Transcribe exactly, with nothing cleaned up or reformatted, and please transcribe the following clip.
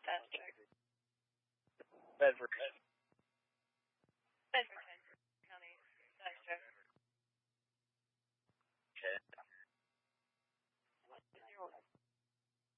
Fantastic. Bedford. Bedford County. Nice, Jeff. Okay. What is your